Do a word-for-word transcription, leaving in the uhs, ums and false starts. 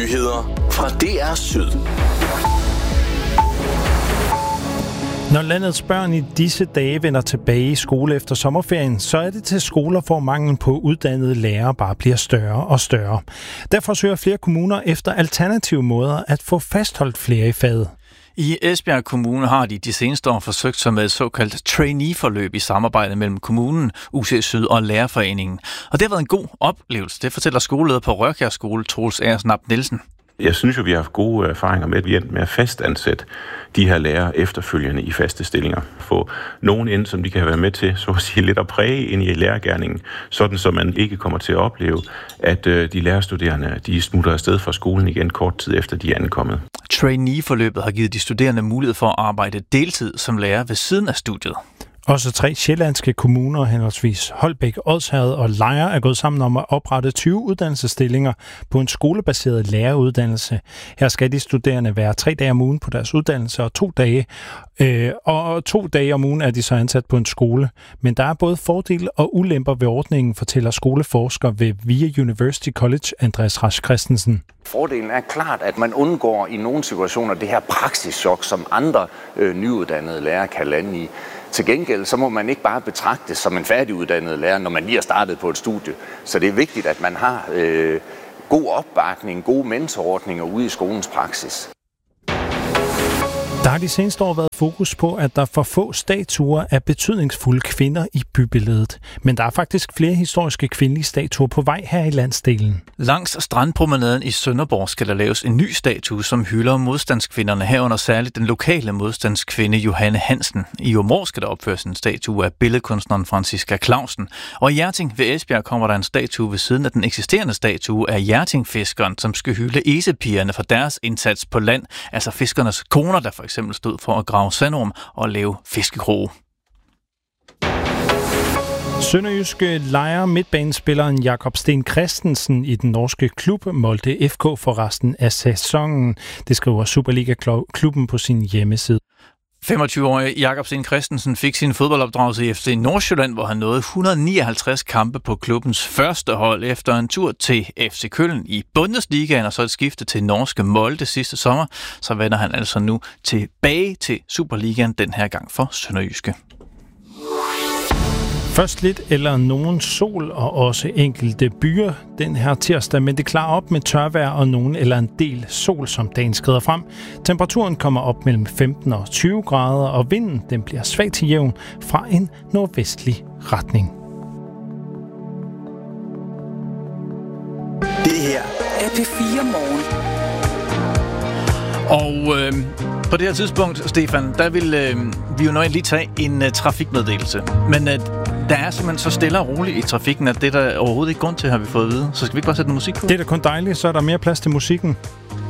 Nyheder fra D R Syd. Når landets børn i disse dage vender tilbage i skole efter sommerferien, så er det til skoler, hvor manglen på uddannede lærere bare bliver større og større. Derfor søger flere kommuner efter alternative måder at få fastholdt flere i faget. I Esbjerg Kommune har de de seneste år forsøgt sig med et såkaldt trainee-forløb i samarbejde mellem kommunen, U C Syd og Lærerforeningen. Og det har været en god oplevelse, det fortæller skoleleder på Rørkjær Skole, Troels Agersnap Nielsen. Jeg synes jo, vi har haft gode erfaringer med, at vi endte med at fastansætte de her lærere efterfølgende i faste stillinger. Få nogen ind, som de kan være med til, så at sige, lidt at præge ind i lærergerningen, sådan så man ikke kommer til at opleve, at de lærerstuderende de smutter afsted fra skolen igen kort tid efter de er ankommet. Trainee-forløbet har givet de studerende mulighed for at arbejde deltid som lærer ved siden af studiet. Også tre sjællandske kommuner, henholdsvis Holbæk, Odsherred og Lejre, er gået sammen om at oprette tyve uddannelsesstillinger på en skolebaseret læreruddannelse. Her skal de studerende være tre dage om ugen på deres uddannelse, og to dage, øh, og to dage om ugen er de så ansat på en skole. Men der er både fordele og ulemper ved ordningen, fortæller skoleforsker ved VIA University College, Andreas Rasch Christensen. Fordelen er klart, at man undgår i nogle situationer det her praksischok, som andre øh, nyuddannede lærere kan lande i. Til gengæld så må man ikke bare betragtes som en færdiguddannet lærer, når man lige har startet på et studie. Så det er vigtigt, at man har øh, god opbakning, gode mentorordninger ude i skolens praksis. Der har de seneste år været fokus på, at der er for få statuer af betydningsfulde kvinder i bybilledet. Men der er faktisk flere historiske kvindelige statuer på vej her i landsdelen. Langs strandpromenaden i Sønderborg skal der laves en ny statue, som hylder modstandskvinderne, herunder særligt den lokale modstandskvinde Johanne Hansen. I Omår skal der opføres en statue af billedkunstneren Franziska Clausen. Og i Hjerting ved Esbjerg kommer der en statue ved siden af den eksisterende statue af Hjertingfiskeren, som skal hylde esepigerne for deres indsats på land, altså fiskernes koner, der for eksempel stod for at grave sandorm og lave fiskekroge. Sønderjyske Lejre midtbanespilleren Jakob Sten Christensen i den norske klub Molde F K for resten af sæsonen. Det skriver Superliga-klubben på sin hjemmeside. femogtyve-årige Jakob Sten Christensen fik sin fodboldopdragelse i F C Nordsjælland, hvor han nåede et hundrede og nioghalvtreds kampe på klubbens første hold efter en tur til F C Köln i Bundesligaen og så et skifte til norske Molde sidste sommer. Så vender han altså nu tilbage til Superligaen, den her gang for Sønderjyske. Først lidt eller nogen sol og også enkelte byer den her tirsdag, men det klarer op med tørvejr og nogen eller en del sol, som dagen skrider frem. Temperaturen kommer op mellem femten og tyve grader, og vinden den bliver svag til jævn fra en nordvestlig retning. Det her er P fire Morgen. Og øh, på det her tidspunkt, Stefan, der vil øh, vi jo nøje lige tage en øh, trafikmeddelelse. Men øh, der er simpelthen så stille og roligt i trafikken, at det er der overhovedet ikke grund til, har vi fået at vide. Så skal vi ikke bare sætte noget musik på? Det er da kun dejligt, så er der mere plads til musikken.